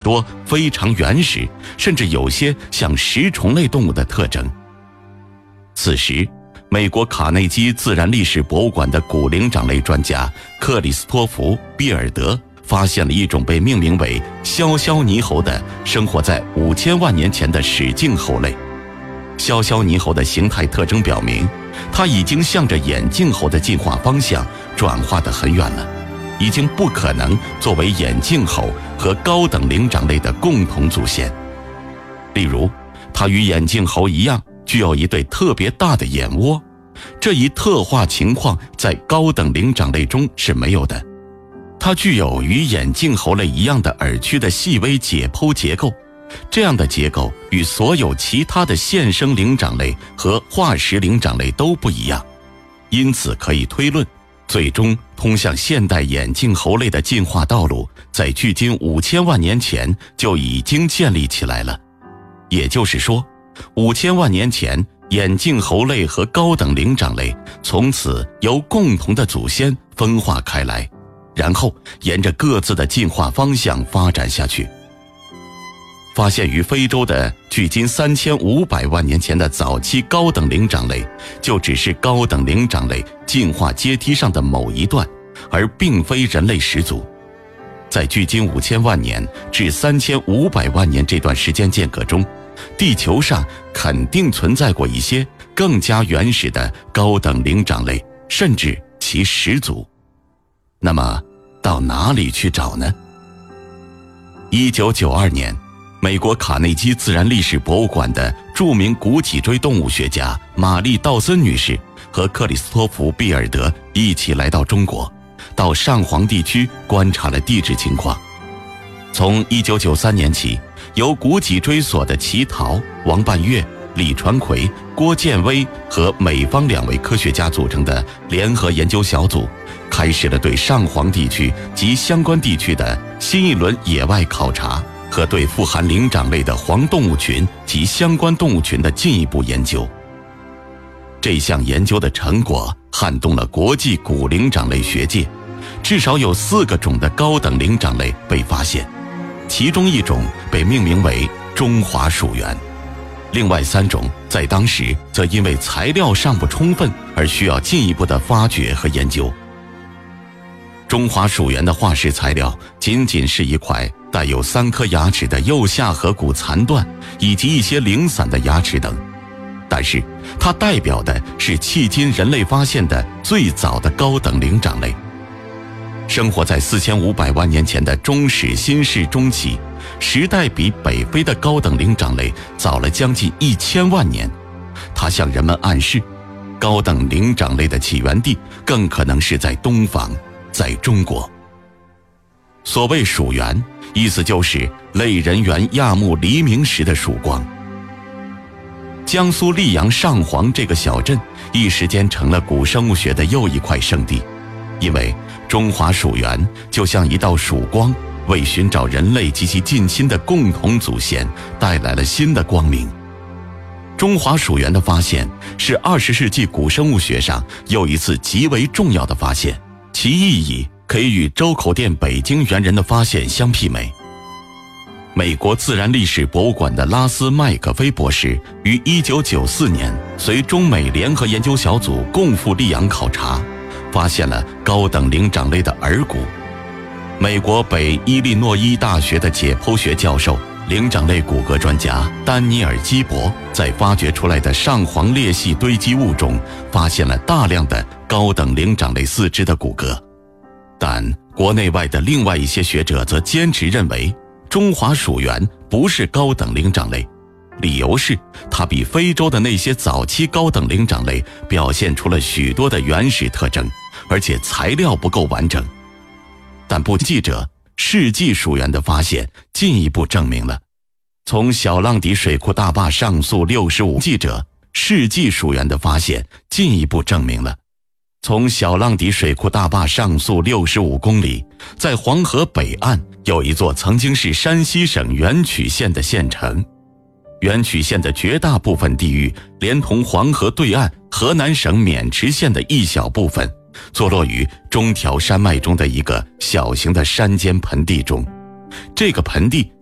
多非常原始，甚至有些像食虫类动物的特征。此时，美国卡内基自然历史博物馆的古灵长类专家克里斯托弗·比尔德发现了一种被命名为肖肖猕猴的生活在5000万年前的史镜猴类。肖肖猕猴的形态特征表明，它已经向着眼镜猴的进化方向转化得很远了，已经不可能作为眼镜猴和高等灵长类的共同祖先。例如，它与眼镜猴一样具有一对特别大的眼窝，这一特化情况在高等灵长类中是没有的。它具有与眼镜猴类一样的耳区的细微解剖结构，这样的结构与所有其他的现生灵长类和化石灵长类都不一样，因此可以推论，最终通向现代眼镜猴类的进化道路在距今5000万年前就已经建立起来了。也就是说，5000万年前，眼镜猴类和高等灵长类从此由共同的祖先分化开来，然后沿着各自的进化方向发展下去。发现于非洲的距今3500万年前的早期高等灵长类，就只是高等灵长类进化阶梯上的某一段，而并非人类始祖。在距今5000万年至3500万年这段时间间隔中，地球上肯定存在过一些更加原始的高等灵长类，甚至其始祖。那么到哪里去找呢？1992年，美国卡内基自然历史博物馆的著名古脊椎动物学家玛丽·道森女士和克里斯托弗·比尔德一起来到中国，到上黄地区观察了地质情况。从1993年起，由古脊椎所的齐陶、王半月、李传奎、郭建威和美方2位科学家组成的联合研究小组，开始了对上黄地区及相关地区的新一轮野外考察和对富含灵长类的黄动物群及相关动物群的进一步研究。这项研究的成果撼动了国际古灵长类学界，至少有4个种的高等灵长类被发现，其中1种被命名为中华鼠螈，另外3种在当时则因为材料尚不充分而需要进一步的发掘和研究。中华鼠螈的化石材料仅仅是一块带有3颗牙齿的右下颌骨残段以及一些零散的牙齿等，但是它代表的是迄今人类发现的最早的高等灵长类。生活在4500万年前的中始新世中期，时代比北非的高等灵长类早了将近1000万年。它向人们暗示，高等灵长类的起源地更可能是在东方，在中国。所谓鼠螈，意思就是类人猿亚目黎明时的曙光。江苏溧阳上黄这个小镇一时间成了古生物学的又一块圣地，因为中华鼠螈就像一道曙光，为寻找人类及其近亲的共同祖先带来了新的光明。中华鼠螈的发现是20世纪古生物学上又一次极为重要的发现，其意义可以与周口店北京猿人的发现相媲美。美国自然历史博物馆的拉斯麦克菲博士于1994年随中美联合研究小组共赴溧阳考察，发现了高等灵长类的耳骨。美国北伊利诺伊大学的解剖学教授、灵长类骨骼专家丹尼尔·基伯在发掘出来的上黄裂隙堆积物中发现了大量的高等灵长类四肢的骨骼。但国内外的另外一些学者则坚持认为，中华鼠螈不是高等灵长类，理由是它比非洲的那些早期高等灵长类表现出了许多的原始特征，而且材料不够完整。但不记者世纪鼠螈的发现进一步证明了，从小浪底水库大坝上溯65记者世纪鼠螈的发现进一步证明了，从小浪底水库大坝上溯65公里，在黄河北岸有一座曾经是山西省垣曲县的县城。垣曲县的绝大部分地域连同黄河对岸河南省渑池县的一小部分，坐落于中条山脉中的一个小型的山间盆地中。这个盆地